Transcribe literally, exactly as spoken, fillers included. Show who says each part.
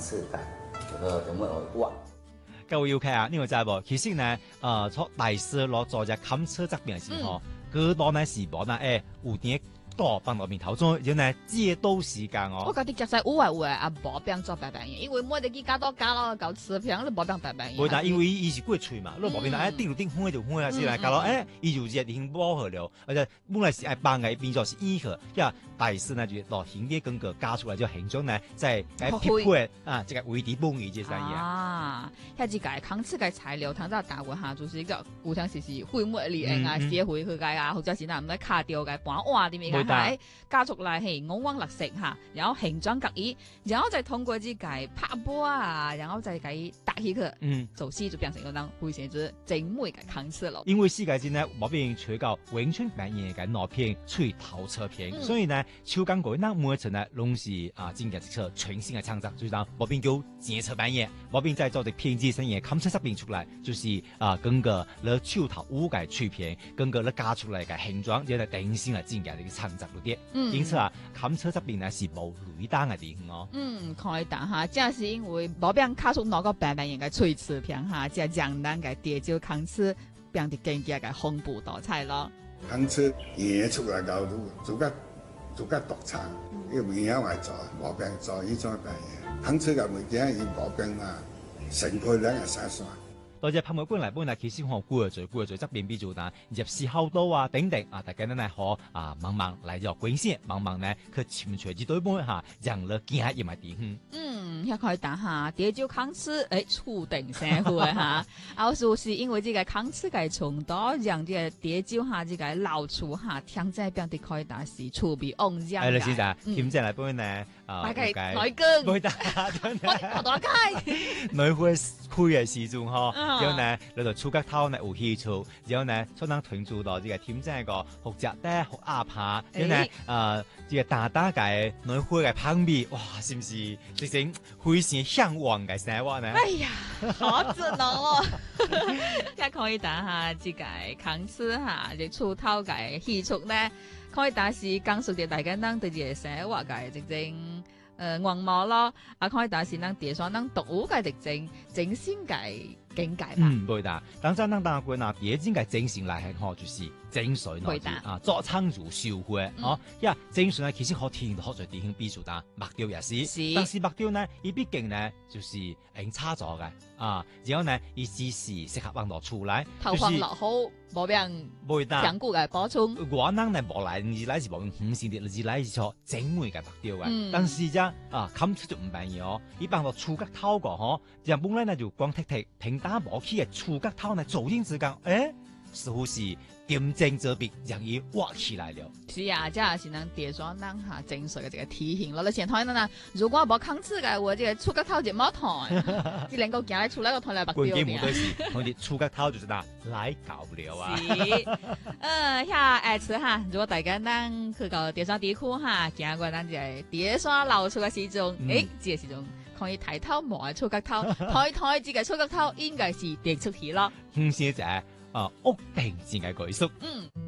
Speaker 1: 刺感，就個就冇會滑。
Speaker 2: 各位遊客啊，你有知無？其實呢，呃，從大師攞做隻勘測側邊嘅時候，嗰度呢是無呢誒有啲多幫落面頭中，然後呢借刀時間哦。
Speaker 3: 我覺得其實有誒有誒啊，無變做白白嘢，因為每日去加多加咯，搞刺片你無變白白嘢。
Speaker 2: 唔係，因為伊是過喙嘛，你無變誒頂就頂，風就風啊，是來搞到誒，伊就熱已經飽和了，而且本來是愛幫嘅變作是硬殼，呀，大師呢就落形啲根個加出來就形狀呢，即係誒匹配啊，即係為啲幫伊隻生意
Speaker 3: 啊。遐隻個康刺嘅材料，通常大部下就是一個有當時是灰末嚟嘅啊，寫灰去嘅啊，或者是嗱唔使卡掉嘅板瓦啲咩嘅。係加速嚟係五光六色嚇，然後形狀各異，然後再通過啲計拍波啊，然後再計搭起佢，嗯，走勢就變成嗰種會寫住精美嘅康刺咯。
Speaker 2: 因為世界之呢，冇變吹到永春扮演嘅那片吹頭車片，嗯、所以呢，秋港嗰啲每一層呢，攏是啊，真嘅一個全新嘅創作，就當冇變叫正車扮演，冇變再做啲編織生意康刺側邊出來，就是啊，跟個咧秋頭烏嘅吹片，跟個咧加出來嘅形狀，即係定先係真嘅啲創作。嗯，因此啊，勘測側邊呢是冇雷單嘅地方哦。
Speaker 3: 嗯，看一下哈，正是因為冇變卡出那個白白人嘅吹刺片哈，即係將咱嘅蝶椒康刺變得更加嘅豐富多彩咯。
Speaker 4: 康刺演出來高度，做個做個獨創，因為影來做冇變做呢種扮演。康刺嘅物件已冇變啊，成配兩個三線。
Speaker 2: 多謝拍賣本嚟本嚟，其實我估嘅最估嘅最側邊比較難，入市好多啊，等等啊，大家呢呢可啊慢慢嚟咗關心，慢慢呢去潛取之對半下，讓你見下入埋點。
Speaker 3: 嗯，一可以打下蝶椒康刺，誒，觸定社會嚇。啊，說是因為這個康刺嘅蟲多，讓這個蝶椒下這個老出下，聽在邊啲可以打是觸鼻昂樣。
Speaker 2: 係啦，先生，點正嚟本呢？啊，
Speaker 3: 大概內根，
Speaker 2: 會打，
Speaker 3: 我打開，
Speaker 2: 內會開嘅時鐘嗬。然後呢，你就觸角頭呢有氣觸，然後呢，相當團住到呢個添正一個學習咧學阿爬，然後呢，誒，呢個大大嘅內會嘅旁邊，哇，是唔是直情非常向往嘅生活呢？
Speaker 3: 哎呀，好準哦！一可以打下這個康刺下，你觸頭嘅氣觸呢，可以打是講述嘅大家能對住生活嘅直情。誒，橫毛咯，啊，可以打是能蝶霜能獨有嘅特徵，整先嘅境界吧。
Speaker 2: 嗯，對的。當真能當過那蝶真嘅整形來很好，就是整水那啲啊，做倉儲收穫哦。因為整水呢，其實可聽到好在地形比數單，目雕也是。是。但是目雕呢，伊畢竟呢，就是已經差咗嘅啊。然後呢，伊只是適合運到出來，
Speaker 3: 頭髮落好，冇俾人強固嘅補充。
Speaker 2: 我能呢冇來，你來是冇用五線的，你來是做整美嘅目雕嘅。但是啫啊，勘刺就唔便宜哦。伊幫到觸角頭個嗬，然後本來呢就光剔剔平打冇起嘅觸角頭呢，走進之間，誒，似乎是點睛之筆，容易挖起來了。
Speaker 3: 是啊，這也是能蝶霜能下整水嘅這個體型咯。你前台呢，如果冇康刺嘅，我這個觸角頭就冇台，只能夠行得出來個台來目雕嘅。關鍵冇對事，我哋觸角頭就是嗱來搞了啊。嗯，下下次哈，如果大家能去到蝶霜地區哈，見過咱就蝶霜流出嘅時鐘，誒，這個時鐘可以抬頭望下觸角頭，抬抬自己觸角頭應該是跌出去咯。
Speaker 2: 唔是只啊屋頂自己舉縮。
Speaker 3: 嗯。